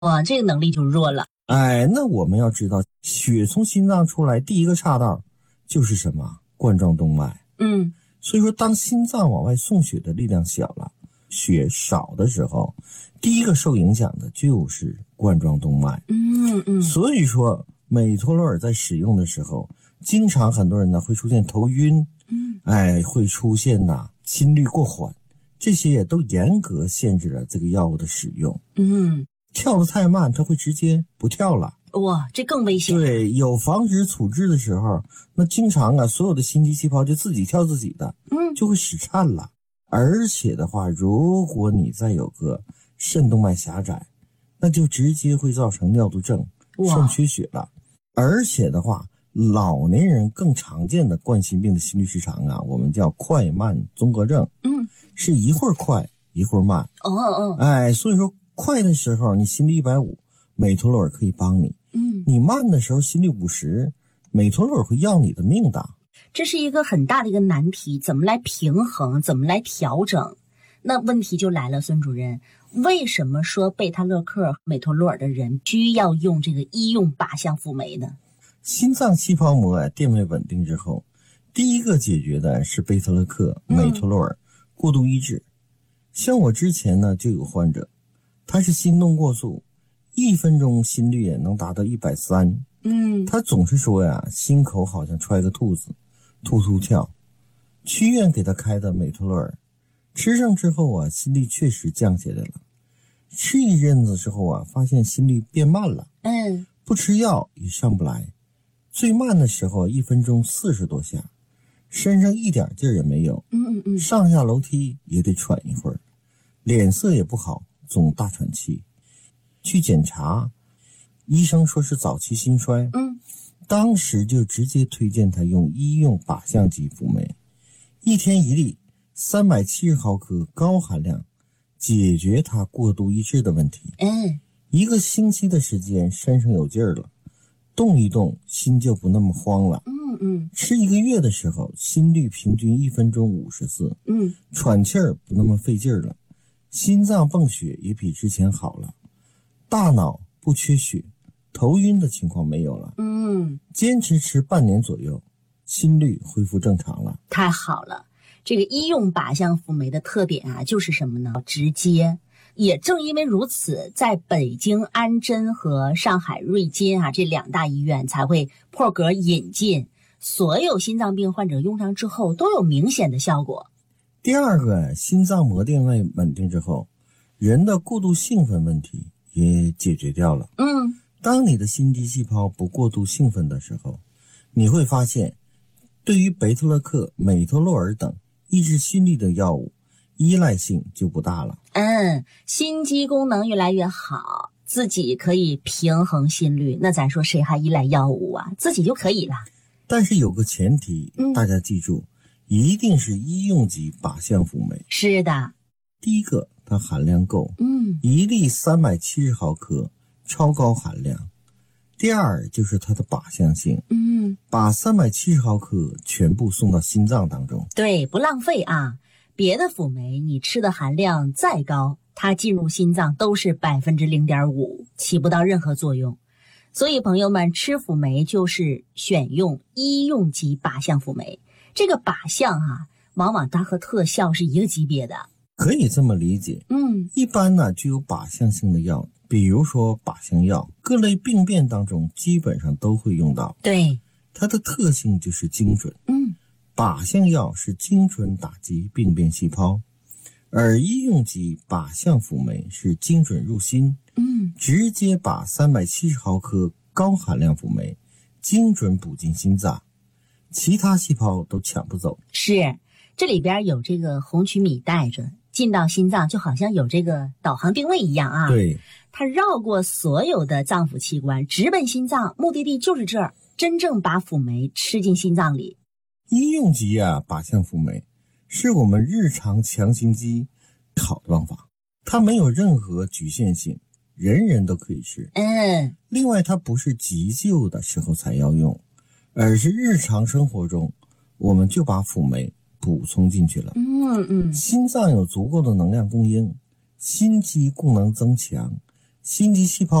哇，这个能力就弱了。 哎，那我们要知道，血从心脏出来第一个岔道就是什么？冠状动脉。所以说当心脏往外送血的力量小了，血少的时候，第一个受影响的就是冠状动脉。所以说美托洛尔在使用的时候，经常很多人呢会出现头晕，会出现心率过缓，这些也都严格限制了这个药物的使用。跳得太慢，它会直接不跳了。 哇，这更危险。 对，有防止阻滞的时候，那经常所有的心肌细胞就自己跳自己的，就会室颤了。而且的话，如果你再有个肾动脉狭窄，那就直接会造成尿毒症、肾缺血了。而且的话，老年人更常见的冠心病的心律失常我们叫快慢综合症。是一会儿快一会儿慢。所以说快的时候你心率150，美托洛尔可以帮你。你慢的时候心率50，美托洛尔会要你的命的。 这是一个很大的一个难题，怎么来平衡，怎么来调整？那问题就来了，孙主任，为什么说贝塔勒克、美托洛尔的人需要用这个医用靶向辅酶呢？ 心脏气泡膜电位稳定之后，第一个解决的是贝塔勒克、美托洛尔过度抑制。像我之前呢就有患者，他是心动过速，1分钟心率也能达到130。他总是说心口好像揣个兔子，突突跳。去医院给他开的美托洛尔，吃上之后心率确实降下来了。吃一阵子之后发现心率变慢了。不吃药也上不来，最慢的时候1分钟40多下，身上一点劲儿也没有。上下楼梯也得喘一会儿，脸色也不好，总大喘气。去检查，医生说是早期心衰。当时就直接推荐他用医用靶向级辅酶，1天1粒，370毫克高含量，解决他过度抑制的问题。1个星期的时间，身上有劲儿了，动一动心就不那么慌了。吃1个月的时候，心率平均1分钟50次。喘气儿不那么费劲儿了，心脏泵血也比之前好了，大脑不缺血，头晕的情况没有了。坚持吃半年左右，心率恢复正常了。 太好了。这个医用靶向辅酶的特点就是什么呢？直接。也正因为如此，在北京安贞和上海瑞金这2大医院才会破格引进，所有心脏病患者用上之后都有明显的效果。 第二个，心脏膜电位稳定之后，人的过度兴奋问题也解决掉了。当你的心肌细胞不过度兴奋的时候，你会发现对于贝塔勒克、美托洛尔等抑制心率的药物依赖性就不大了。 心肌功能越来越好，自己可以平衡心率，那咱说谁还依赖药物自己就可以了。 但是有个前提，大家记住，一定是医用级靶向辅酶。 是的。 第一个，它含量够，1粒370毫克，超高含量。第二就是它的靶向性，把370毫克全部送到心脏当中。 对，不浪费别的辅酶你吃的含量再高，它进入心脏都是 0.5%， 起不到任何作用。所以朋友们，吃辅酶就是选用医用级靶向辅酶。这个靶向往往它和特效是一个级别的。 可以这么理解。一般呢具有靶向性的药，比如说靶向药，各类病变当中基本上都会用到。 对， 它的特性就是精准。靶向药是精准打击病变细胞，而医用级靶向辅酶是精准入心。直接把370毫克高含量辅酶精准补进心脏，其他细胞都抢不走。 是，这里边有这个红曲米带着进到心脏，就好像有这个导航定位一样对， 它绕过所有的脏腑器官，直奔心脏，目的地就是这儿，真正把辅酶吃进心脏里。 医用级靶向辅酶是我们日常强心肌好的方法，它没有任何局限性，人人都可以吃。另外它不是急救的时候才要用，而是日常生活中我们就把辅酶补充进去了。心脏有足够的能量供应，心肌功能增强， 心肌细胞